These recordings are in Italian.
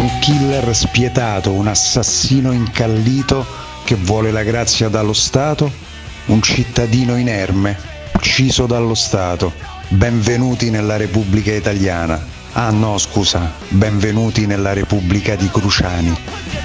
un killer spietato, un assassino incallito che vuole la grazia dallo Stato, un cittadino inerme, ucciso dallo Stato. Benvenuti nella Repubblica Italiana. Ah no, scusa, benvenuti nella Repubblica di Cruciani.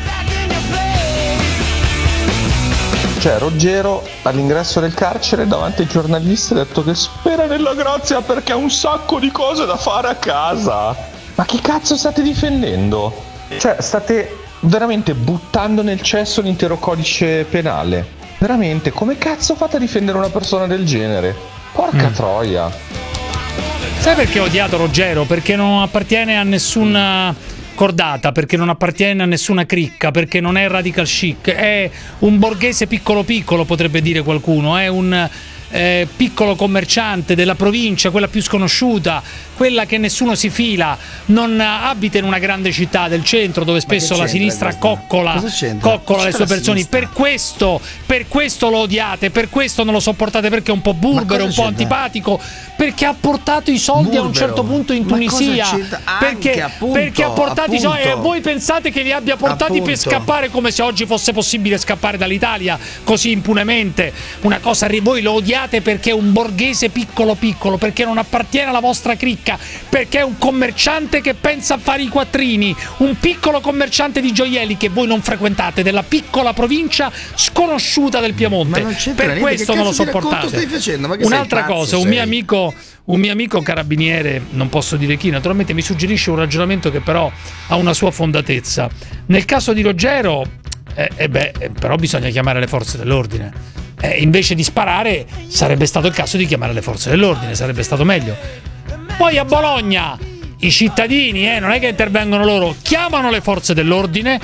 Cioè, Ruggero all'ingresso del carcere davanti ai giornalisti ha detto che spera nella grazia perché ha un sacco di cose da fare a casa. Ma chi cazzo state difendendo? Cioè, state veramente buttando nel cesso l'intero codice penale. Veramente, come cazzo fate a difendere una persona del genere? Porca troia. Sai perché ho odiato Ruggero? Perché non appartiene a nessuna cordata, perché non appartiene a nessuna cricca, perché non è radical chic, è un borghese piccolo piccolo, potrebbe dire qualcuno, è un piccolo commerciante della provincia, quella più sconosciuta, quella che nessuno si fila, non abita in una grande città del centro dove spesso la sinistra coccola le sue persone. Per questo lo odiate, per questo non lo sopportate, perché è un po' burbero, un po' antipatico, perché ha portato i soldi a un certo punto in Tunisia, perché ha portato i soldi, e voi pensate che li abbia portati per scappare, come se oggi fosse possibile scappare dall'Italia così impunemente. Una cosa, voi lo odiate perché è un borghese piccolo piccolo, perché non appartiene alla vostra cricca, perché è un commerciante che pensa a fare i quattrini, un piccolo commerciante di gioielli che voi non frequentate, della piccola provincia sconosciuta del Piemonte. Per questo non lo sopportate. Un'altra cosa, un mio amico carabiniere, non posso dire chi, naturalmente, mi suggerisce un ragionamento che però ha una sua fondatezza. Nel caso di Ruggero, però bisogna chiamare le forze dell'ordine. Invece di sparare, sarebbe stato il caso di chiamare le forze dell'ordine, sarebbe stato meglio. Poi a Bologna i cittadini, non è che intervengono loro, chiamano le forze dell'ordine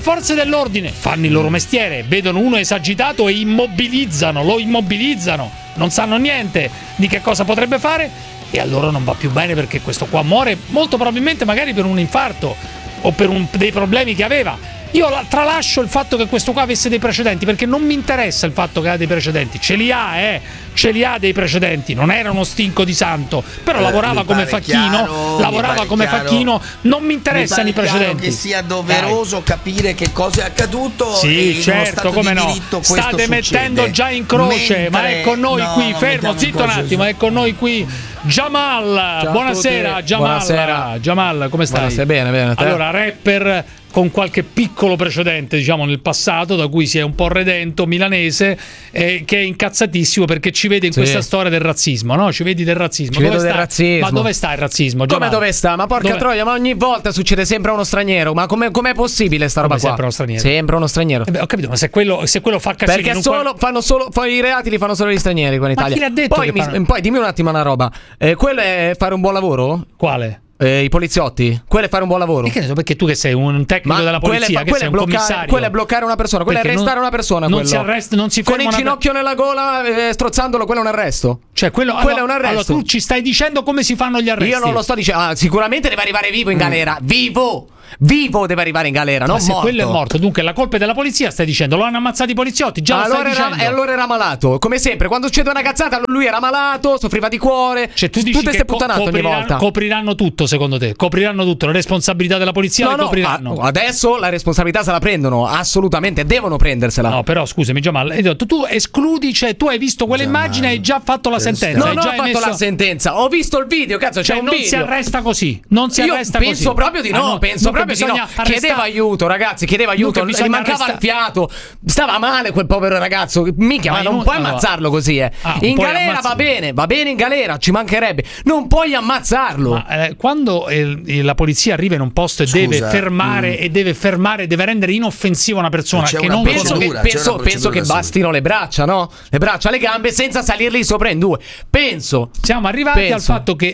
fanno il loro mestiere, vedono uno esagitato e lo immobilizzano, non sanno niente di che cosa potrebbe fare, e allora non va più bene, perché questo qua muore molto probabilmente magari per un infarto o per dei problemi che aveva. Io tralascio il fatto che questo qua avesse dei precedenti, perché non mi interessa il fatto che ha dei precedenti. Ce li ha dei precedenti, non era uno stinco di santo, però lavorava come facchino, non mi interessano i precedenti. Che sia doveroso capire che cosa è accaduto. Sì, certo, come no. State mettendo già in croce, ma è con noi qui, fermo, zitto un attimo, è con noi qui Jamal. Buonasera Jamal. Buonasera Jamal, come stai? Buonasera, bene. Allora, rapper con qualche piccolo precedente, diciamo, nel passato, da cui si è un po' redento, milanese, che è incazzatissimo perché ci vede in questa storia del razzismo, no? Ci vedi del razzismo. Ma dove sta il razzismo? Come dove sta? Ma porca troia, ma ogni volta succede sempre a uno straniero. Ma com'è possibile sta roba qua? Sempre uno straniero. Sempre uno straniero. Ho capito, ma se quello fa casino, perché poi i reati li fanno solo gli stranieri qua in Italia. Ma chi l'ha detto? Poi dimmi un attimo una roba. Quello è fare un buon lavoro? Quale? I poliziotti? Quello è fare un buon lavoro. E che ne so, perché tu che sei un tecnico della polizia, che sei un commissario. Quello è bloccare una persona, quello è arrestare una persona. Non si arresta, non si ferma. Con il ginocchio nella gola, strozzandolo, quello è un arresto. Cioè, quello è un arresto. Allora tu ci stai dicendo come si fanno gli arresti? Io non lo sto dicendo. Sicuramente deve arrivare vivo in galera. Vivo deve arrivare in galera, non morto. Se quello è morto, dunque la colpa è della polizia, stai dicendo. Lo hanno ammazzato i poliziotti, già lo stai dicendo. E allora era malato. Come sempre, quando succede una cazzata, lui era malato, soffriva di cuore. Cioè, tu dici tutte ste puttanate ogni volta. Copriranno tutto, secondo te? Copriranno tutto, la responsabilità della polizia la copriranno. Adesso la responsabilità se la prendono, assolutamente, devono prendersela. No, però scusami Jamal, tu escludi, cioè tu hai visto quella immagine e hai già fatto la sentenza. Non ho fatto la sentenza, ho visto il video, cazzo, c'è un video. Non si arresta così. Non si arresta così. Penso proprio di no, penso proprio di no. Chiedeva aiuto, ragazzi, gli mancava il fiato, stava male quel povero ragazzo. Minchia, ma non puoi ammazzarlo così, in galera va bene in galera, ci mancherebbe. Non puoi ammazzarlo. Ma quando la polizia arriva in un posto e deve fermare deve rendere inoffensiva una persona che non penso che bastino le braccia, no? Le braccia, le gambe, senza salirli sopra in due. Siamo arrivati al fatto che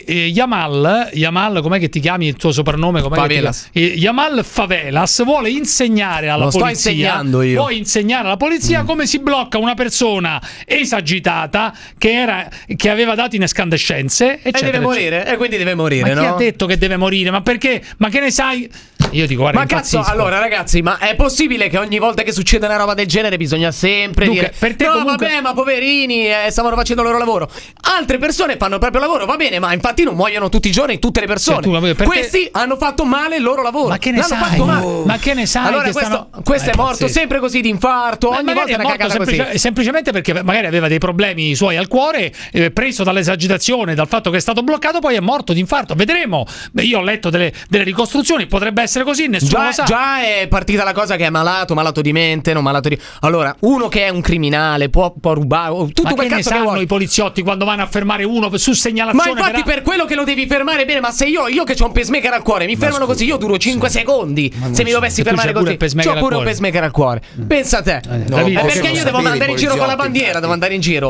Yamal, com'è che ti chiami il tuo soprannome? Favelas. Yamal Favelas vuole insegnare alla polizia. Sto insegnando io. Vuoi insegnare alla polizia come si blocca una persona esagitata che aveva dato in escandescenze, eccetera, deve morire, e quindi deve morire, ma chi ha detto che deve morire? Ma perché? Ma che ne sai? Io dico, guarda, ma cazzo, allora ragazzi, ma è possibile che ogni volta che succede una roba del genere bisogna sempre dire per te no, comunque... vabbè, ma poverini, stavano facendo il loro lavoro. Altre persone fanno il proprio lavoro, va bene, ma infatti non muoiono tutti i giorni tutte le persone. Questi hanno fatto male il loro lavoro. Ma che ne sai? Fatto male. Ma che ne sai? Allora questo è morto sempre così di infarto, ogni volta è una cagata così. Semplicemente perché magari aveva dei problemi suoi al cuore, preso dall'esagitazione, dal fatto che è stato bloccato, poi è morto di infarto. Vedremo. Io ho letto delle ricostruzioni, potrebbe essere così, nessuno lo sa. Già è partita la cosa che è malato di mente, non malato di... Allora, uno che è un criminale può rubare, tutto quel cazzo che vuoi. I poliziotti quando vanno a fermare uno su segnalazione? Ma infatti per quello che lo devi fermare bene, ma se io che ho un pacemaker al cuore mi fermano così, io duro 5 secondi se mi dovessi fermare così. C'ho pure un pacemaker al cuore. Pensa a te. È perché io devo andare in giro con la bandiera, con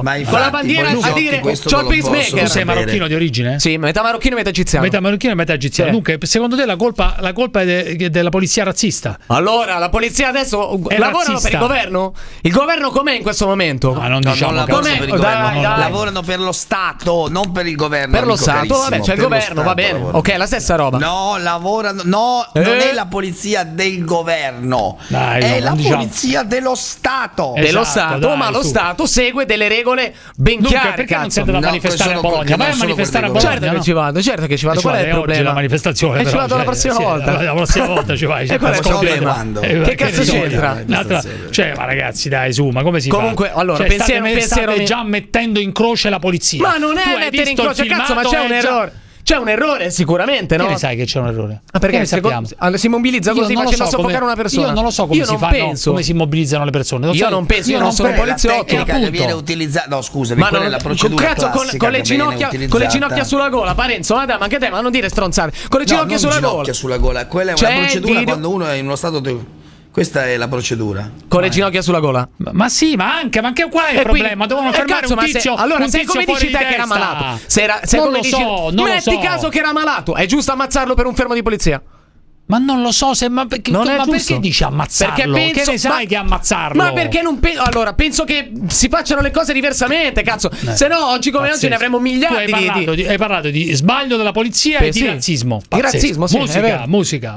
la bandiera a dire c'ho il pacemaker. Tu sei marocchino di origine? Sì, metà marocchino e metà egiziano. Metà marocchino e metà egiziano. Dunque, secondo te la colpa è della polizia razzista? Allora, la polizia adesso lavorano per il governo? Il governo com'è in questo momento? Ma non diciamo per il governo. Lavorano per lo Stato, non per il governo. Per lo Stato, vabbè, c'è il governo, va bene. Ok, la stessa roba. No, lavorano. No, non è la polizia del governo. È la polizia dello Stato. Dello Stato, ma lo Stato segue delle regole ben chiare. Perché non siete da manifestare a Bologna? Vai a manifestare a Bologna. Certo che ci vado. Qual è il problema? La manifestazione. E ci vado la prossima volta. La prossima volta ci vai. E qual è il problema? Che cazzo c'entra? Cioè, ma ragazzi, dai, su, ma come si fa? Comunque, allora, pensiero state già mettendo in croce la polizia. Ma non è mettere in croce, cazzo, ma c'è un errore. C'è un errore sicuramente, no? Che ne sai che c'è un errore? Ma perché si mobilizza così facendo soffocare una persona? Io non lo so come si fa, come si mobilizzano le persone. Io non penso, io non sono poliziotto. Che viene utilizzata. No, scusami, quella è la procedura classica. Con le ginocchia sulla gola, Parenzo, ma anche te, ma non dire stronzate. Con le ginocchia sulla gola. Quella è una procedura quando uno è in uno stato. Questa è la procedura. Con le ginocchia sulla gola? Ma sì, ma anche qual è il problema? Devono fermare un tizio. Allora, se come dici te che era malato, non lo so, metti caso che era malato, è giusto ammazzarlo per un fermo di polizia? Ma non lo so se perché dici ammazzarlo? Perché penso, che ne sai che ammazzarlo? Ma perché non penso? Allora, penso che si facciano le cose diversamente, cazzo. Se no, oggi come oggi ne avremo miliardi. Hai parlato di sbaglio della polizia e di razzismo. Di razzismo, sì. Musica.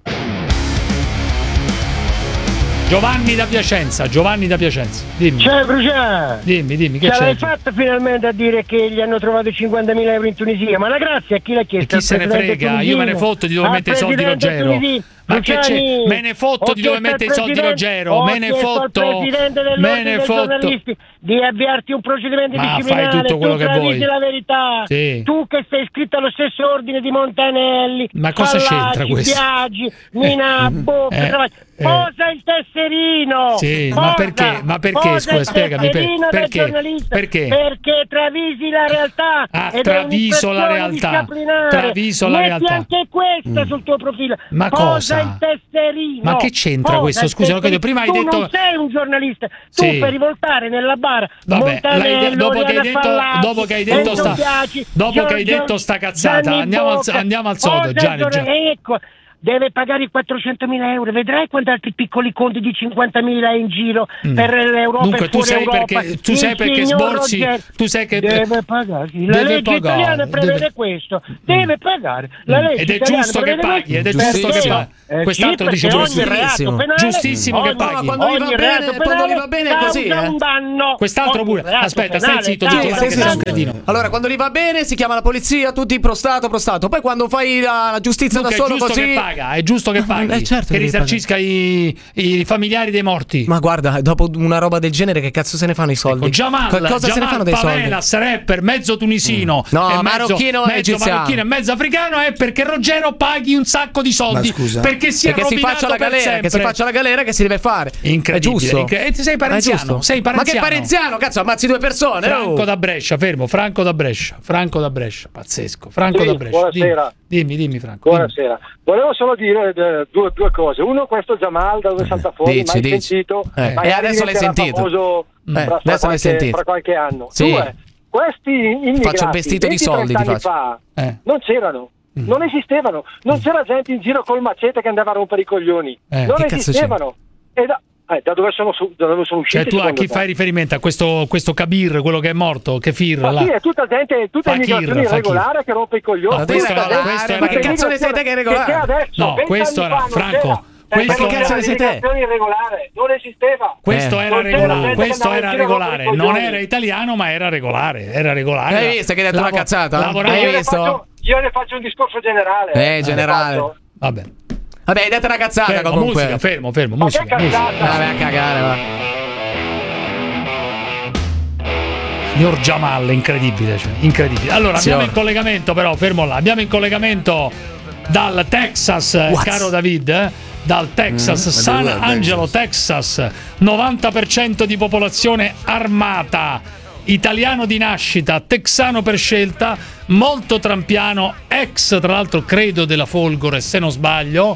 Giovanni da Piacenza. Dimmi. Ciao Crucià. Dimmi che ce c'è? l'hai fatta finalmente a dire che gli hanno trovato 50.000 euro in Tunisia, ma la grazia a chi l'ha chiesto? E chi se ne frega? Io me ne fotto di dove mette i soldi Ruggero. Ma che c'è? Me ne fotto di dove mette i soldi Ruggero. Me ne fotto. Di avviarti un procedimento disciplinare. Fai tutto quello che vuoi. La verità. Sì. Tu che sei iscritto allo stesso ordine di Montanelli. Ma cosa c'entra questo? Biagi, Nina, posa il tesserino. Sì, ma perché? Scusa, spiegami perché? Perché travisi la realtà. Traviso la realtà. Metti anche questa sul tuo profilo. Ma cosa? Il tesserino. Ma che c'entra questo? Scusa, non credo. Prima hai detto. Tu non sei un giornalista. Tu per rivoltare nella bara. Vabbè, dopo che hai detto sta cazzata, andiamo al sodo. Gianni. Ecco. Deve pagare i 400.000 euro. Vedrai quanti altri piccoli conti di 50.000 in giro per l'Europa. Dunque tu sai perché sborsi. Tu sai che deve pagare. La legge italiana prevede questo. Deve pagare. La legge ed è giusto che paghi. Ed è giusto che paghi. Quest'altro dice giustissimo che paghi. Quando gli va bene è così. Un danno. Quest'altro pure. Aspetta, stai zitto. Allora, quando gli va bene si chiama la polizia, tutti prostrato. Poi quando fai la giustizia da solo così. È giusto che paghi, certo che risarcisca i familiari dei morti. Ma guarda, dopo una roba del genere che cazzo se ne fanno i soldi? Ecco, Jamal se ne fanno dei soldi? Pavelas, rapper, mezzo tunisino, marocchino e mezzo africano, è perché Ruggero paghi un sacco di soldi perché si faccia la galera, che si deve fare. Incredibile. È giusto. E sei parenziano. Ma che parenziano? Cazzo, ammazzi 2 persone. Franco da Brescia, fermo. Franco da Brescia, pazzesco. Franco da Brescia. Buonasera. Dimmi Franco. Buonasera. Volevo solo dire due cose. Uno, questo Jamal da dove salta fuori, mai sentito. E adesso l'hai sentito. Adesso l'hai sentito. Fra qualche anno. Sì. 2, questi immigrati faccio il vestito di soldi anni fa non c'erano. Non esistevano. Non c'era gente in giro col macete che andava a rompere i coglioni. Non esistevano. Da dove sono usciti? Cioè tu a chi fai riferimento? A questo Kabir, quello che è morto? Kefir? Ma sì, è tutta gente, tutta immigrazione irregolare che rompe i coglioni. Ma questo ma che cazzo ne sei te che è regolare? No, questo era Franco. Questo cazzo ne sei te? Non esisteva. Questo era regolare. Non era italiano, ma era regolare. Hai visto che hai detto una cazzata? Hai visto? Io ne faccio un discorso generale. Generale. Vabbè, hai detto una cazzata fermo, comunque. Musica, fermo, musica. Vabbè, a cagare, va. Signor Jamal, incredibile. Allora, abbiamo in collegamento, però, fermo là. Abbiamo in collegamento dal Texas, caro David, dal Texas, San Angelo, Texas, 90% di popolazione armata, italiano di nascita, texano per scelta, molto trampiano, ex tra l'altro credo della Folgore, se non sbaglio,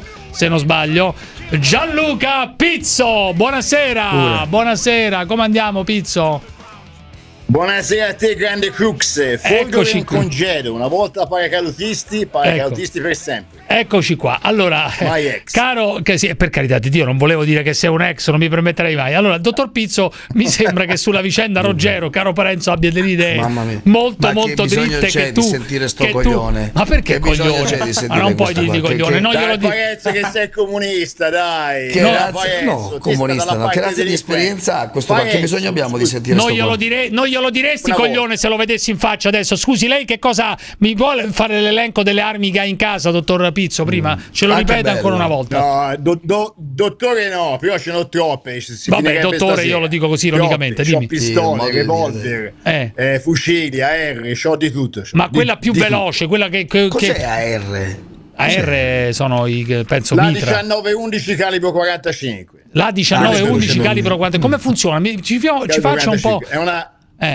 Gianluca Pizzo. Buonasera, come andiamo, Pizzo? Buonasera a te, grande Crux. Folgore in congedo, una volta paracadutisti per sempre. Eccoci qua. Allora, caro, che sì, per carità di Dio, non volevo dire che sei un ex, non mi permetterei mai. Allora, dottor Pizzo, mi sembra che sulla vicenda Ruggero, caro Parenzo, abbia delle idee molto dritte che tu di sentire sto coglione. Ma perché coglione? Ma non puoi dirgli coglione, non glielo dico. Parenzo che sei comunista, dai. No, comunista, no. Che razza di esperienza ha questo? Ma che bisogno abbiamo di sentire sto coglione? Non glielo diresti coglione se lo vedessi in faccia adesso. Scusi, lei che cosa mi vuole fare l'elenco delle armi che ha in casa, dottor Pizzo? Prima ce lo ripeta ancora una volta. No, dottore no, però ce n'ho troppe. Vabbè, dottore, stasera. Io lo dico così ironicamente. Dimmi. C'ho pistole, revolver, fucili, AR, c'ho di tutto. Ma quella più veloce, quella che cos'è AR? AR sono i, penso, la Mitra. 1911 calibro 45. La 1911 calibro 45. Come funziona? Ci faccia un po'. È una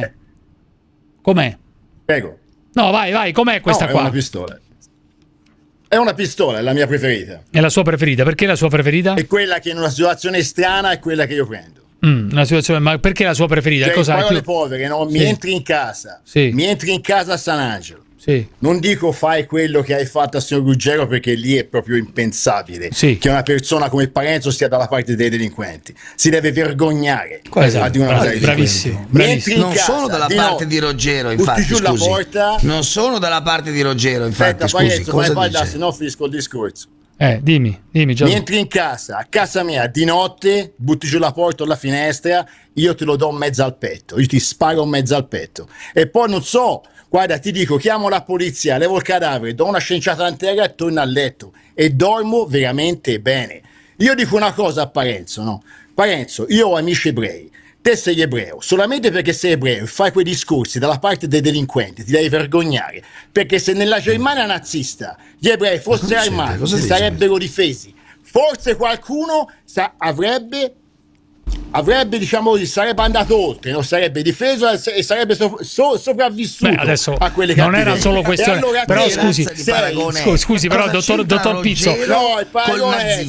com'è? Prego. No, vai, com'è questa qua? È una pistola. È una pistola, è la mia preferita. È la sua preferita? Perché la sua preferita? È quella che in una situazione strana è quella che io prendo. Una situazione, ma perché la sua preferita? Cioè, cosa parole povere, no? Mi entri in casa. Mi entri in casa a San Angelo. Non dico fai quello che hai fatto a signor Ruggero, perché lì è proprio impensabile che una persona come Parenzo stia dalla parte dei delinquenti. Si deve vergognare. Bravissimo. Non sono dalla parte di Ruggero, infatti. Giù la porta. Non sono dalla parte di Ruggero, infatti. Aspetta, Parenzo, fai da, se no finisco il discorso. Dimmi già. Mi entri in casa, a casa mia di notte, butti giù la porta o la finestra, io te lo do mezzo al petto, io ti sparo mezzo al petto. E poi non so, guarda, ti dico, chiamo la polizia, levo il cadavere, do una scienziata in terra e torno a letto. E dormo veramente bene. Io dico una cosa a Parenzo, no? Parenzo, io ho amici ebrei. Te sei ebreo, solamente perché sei ebreo e fai quei discorsi dalla parte dei delinquenti ti devi vergognare, perché se nella Germania nazista gli ebrei fossero armati si sarebbero difesi, forse qualcuno avrebbe diciamo così, sarebbe andato oltre, non sarebbe difeso e sarebbe sopravvissuto a quelle non era solo questione. Allora, però scusi, però dottor Pizzo, no, il paragone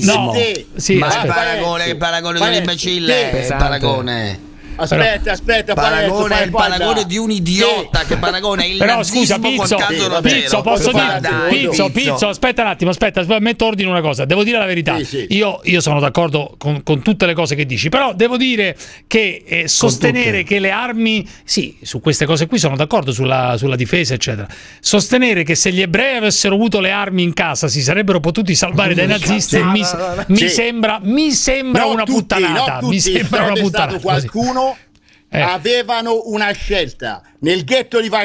il paragone dell'imbecille, il paragone. Aspetta, paragone è il paragone di un idiota che paragona il nazismo. Però scusa, Pizzo, posso dire? Pizzo, aspetta un attimo, metto ordine una cosa. Devo dire la verità. Io sono d'accordo con tutte le cose che dici, però devo dire che sostenere che le armi, su queste cose qui sono d'accordo, sulla difesa, eccetera. Sostenere che se gli ebrei avessero avuto le armi in casa si sarebbero potuti salvare dai nazisti mi sembra una puttanata. Mi sembra una puttanata. Qualcuno avevano una scelta nel ghetto di